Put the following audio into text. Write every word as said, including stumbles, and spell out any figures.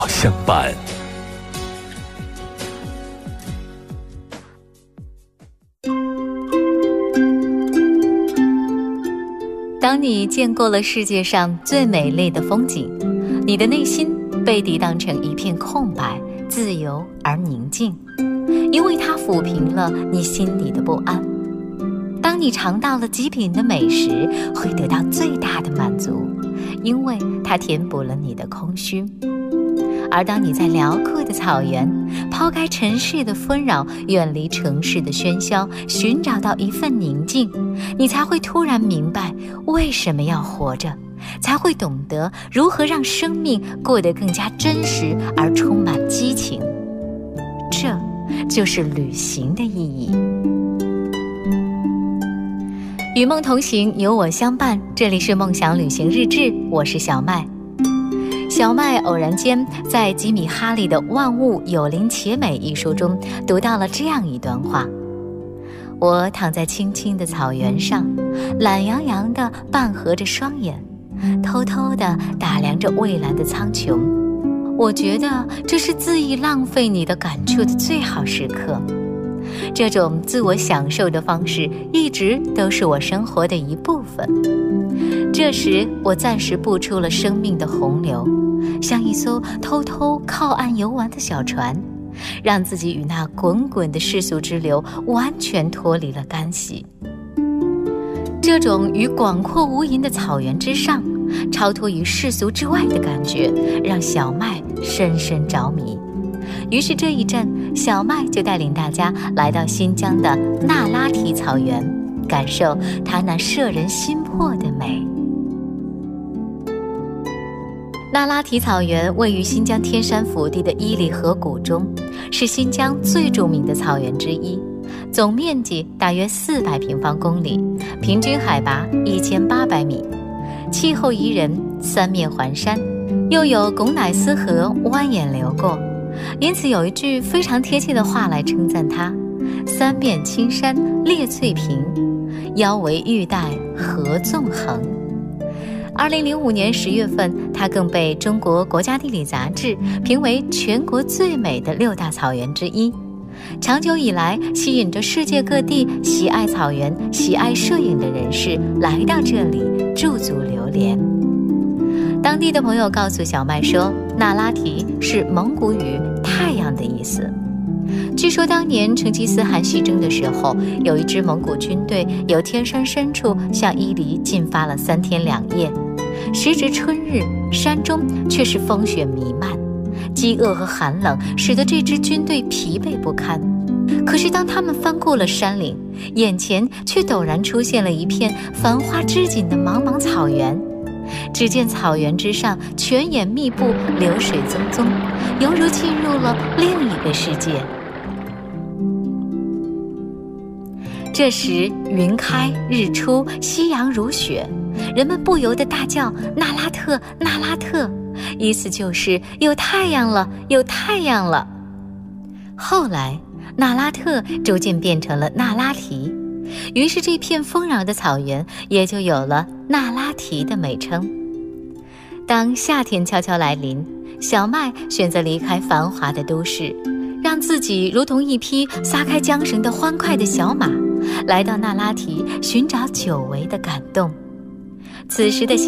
相伴。 当你见过了世界上最美丽的风景，你的内心被涤荡成一片空白，自由而宁静，因为它抚平了你心里的不安。当你尝到了极品的美食，会得到最大的满足，因为它填补了你的空虚。而当你在辽阔的草原，抛开尘世的纷扰，远离城市的喧嚣，寻找到一份宁静，你才会突然明白为什么要活着，才会懂得如何让生命过得更加真实而充满激情。这就是旅行的意义。与梦同行，有我相伴，这里是梦想旅行日志，我是小麦。小麦偶然间在吉米哈利的《万物有灵且美》一书中读到了这样一段话：我躺在青青的草原上，懒洋洋地半合着双眼，偷偷地打量着蔚蓝的苍穹。我觉得这是恣意浪费你的感触的最好时刻。这种自我享受的方式一直都是我生活的一部分。这时我暂时步出了生命的洪流，像一艘偷偷靠岸游玩的小船，让自己与那滚滚的世俗之流完全脱离了干系。这种于广阔无垠的草原之上，超脱于世俗之外的感觉，让小麦深深着迷。于是这一站，小麦就带领大家来到新疆的那拉提草原，感受它那摄人心魄的美。那拉提草原位于新疆天山腹地的伊犁河谷中，是新疆最著名的草原之一，总面积大约四百平方公里，平均海拔一千八百米，气候宜人，三面环山，又有拱乃斯河蜿蜒流过，因此有一句非常贴切的话来称赞它：三面青山列翠屏，腰围玉带河纵横。二零零五年十月份，它更被中国国家地理杂志评为全国最美的六大草原之一。长久以来，吸引着世界各地喜爱草原、喜爱摄影的人士来到这里驻足流连。当地的朋友告诉小麦说，那拉提是蒙古语太阳的意思。据说当年成吉思汗西征的时候，有一支蒙古军队由天山深处向伊犁进发了三天两夜，时值春日，山中却是风雪弥漫，饥饿和寒冷使得这支军队疲惫不堪。可是当他们翻过了山岭，眼前却陡然出现了一片繁花织锦的茫茫草原。只见草原之上泉眼密布，流水淙淙，犹如进入了另一个世界。这时云开日出，夕阳如雪，人们不由得大叫那拉特，那拉特，意思就是有太阳了，有太阳了。后来那拉特逐渐变成了那拉提，于是这片丰饶的草原也就有了那拉提的美称。当夏天悄悄来临，小麦选择离开繁华的都市，让自己如同一匹撒开缰绳的欢快的小马，来到那拉提寻找久违的感动。此时的